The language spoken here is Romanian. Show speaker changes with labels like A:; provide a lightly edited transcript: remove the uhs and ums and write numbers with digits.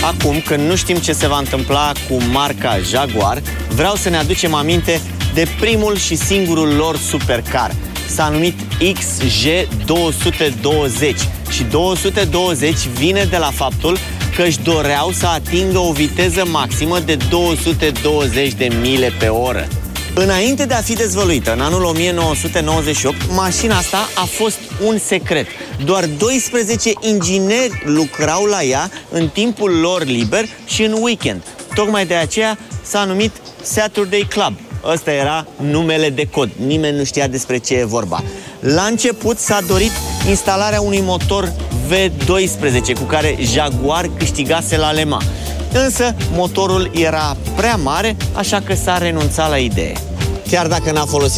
A: acum, când nu știm ce se va întâmpla cu marca Jaguar, vreau să ne aducem aminte de primul și singurul lor supercar. S-a numit XJ220 și 220 vine de la faptul că își doreau să atingă o viteză maximă de 220 de mile pe oră. Înainte de a fi dezvăluită, în anul 1998, mașina asta a fost un secret. Doar 12 ingineri lucrau la ea în timpul lor liber și în weekend. Tocmai de aceea s-a numit Saturday Club. Ăsta era numele de cod. Nimeni nu știa despre ce e vorba. La început s-a dorit instalarea unui motor V12 cu care Jaguar câștigase la Le Mans. Însă motorul era prea mare, așa că s-a renunțat la idee. Chiar dacă n-a folosit